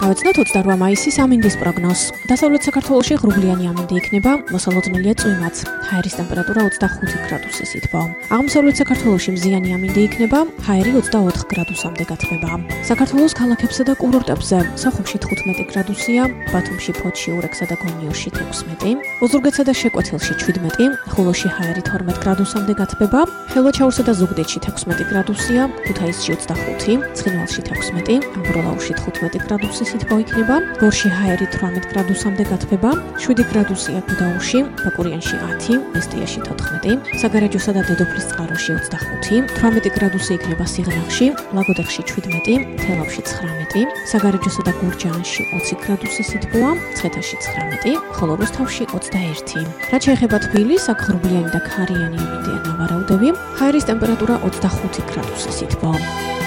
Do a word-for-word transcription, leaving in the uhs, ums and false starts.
Გავეცნოთ ოცდაოთხ მაისის ამინდის პროგნოზს. დასავლეთ საქართველოში ღრუბლიანი ამინდი იქნება, მოსალოდნელია წვიმაც. ჰაერის ტემპერატურა ოცდახუთი გრადუსი სითბო. აღმოსავლეთ საქართველოში მზიანი ამინდი იქნება, ჰაერი ოცდაოთხ გრადუსამდე გათბება. საქართველოს ქალაქებსა და კურორტებზე სოხუმში თხუთმეტი გრადუსია, ბათუმში, ფოთში, ურექსა და გონიორში ექვსმეტი, ოზურგეთსა და შეკვეთილში შვიდმეტი, ხულოში ჰაერი თორმეტ გრადუსამდე გათბება, ხელვაჩაურსა და ზუგდიდში ექვსმეტი გრადუსია, ქუთაისში ოცდახუთი, ცხინვალში ექვსმეტი, ამბროლაურში თხუთმეტი გრადუსი სითბო იქნება, გორში ჰაერი თვრამეტ გრადუსამდე გათბება, შვიდი გრადუსია გუდაურში, ბაკურიანში ათი, ესტიაში თოთხმეტი, საგარეჯოსა და დედოფლის წყაროში ოცდახუთი, თვრამეტი გრადუსი იქნება სიღნაღში, ლაგოდეხში შვიდმეტი, თელავში ცხრამეტი, საგარეჯოსა და გურჯაანში ოცი გრადუსი სითბოა, მცხეთაში ცხრამეტი, ხოლო რუსთავში ოცდაერთი. რაც შეეხება თბილისს, აქ ღრუბლიანი და ქარიანი ამინდია ნავარაუდები, ჰაერის ტემპერატურა ოცდახუთი გრადუსი სითბო.